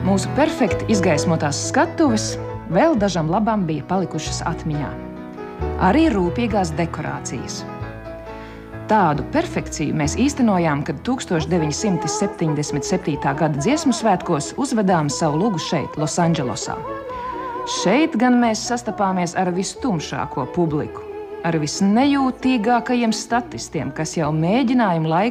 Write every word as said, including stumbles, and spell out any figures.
Mūsu perfekti izgaismotās skatuves vēl dažam labam bija palikušas atmiņā. Arī rūpīgās dekorācijas. Tādu perfekciju mēs īstenojām, kad tūkstoš deviņi simti septiņdesmit septītā gada dziesmu svētkos uzvedām savu lugu šeit, Losandželosā. Šeit gan mēs sastapāmies ar vistumšāko publiku, ar visnejūtīgākajiem statistiem, kas jau mēģinājumu laikā